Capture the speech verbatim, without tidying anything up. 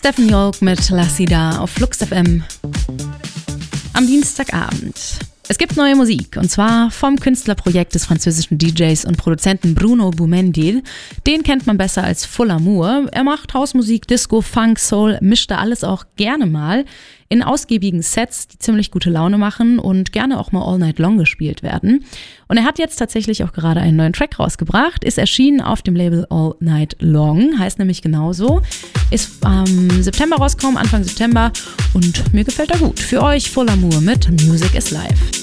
Stephen Yolk mit La Cida auf Flux F M am Dienstagabend. Es gibt neue Musik, und zwar vom Künstlerprojekt des französischen D Js und Produzenten Bruno Boumendil. Den kennt man besser als Full Amour. Er macht Hausmusik, Disco, Funk, Soul, mischt da alles auch gerne mal in ausgiebigen Sets, die ziemlich gute Laune machen und gerne auch mal all night long gespielt werden. Und er hat jetzt tatsächlich auch gerade einen neuen Track rausgebracht, ist erschienen auf dem Label All Night Long, heißt nämlich genauso, ist am ähm, September rausgekommen, Anfang September, und mir gefällt er gut. Für euch Full Amour mit Music is Life.